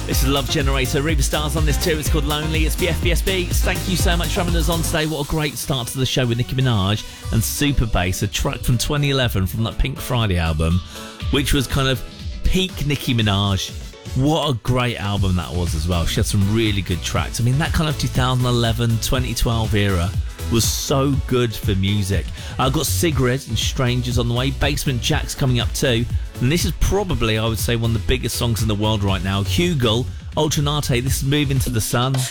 This is Love Generator. Reba Stars on this too. It's called Lonely. It's BFBSB. Thank you so much for having us on today. What a great start to the show with Nicki Minaj and Super Bass, a track from 2011 from that Pink Friday album, which was kind of peak Nicki Minaj. What a great album that was as well. She had some really good tracks. I mean, that kind of 2011, 2012 era was so good for music. I've got Sigrid and Strangers on the way. Basement Jaxx coming up too. And this is probably, I would say, one of the biggest songs in the world right now. Hugo, Ultranate, this is Moving to the Sun.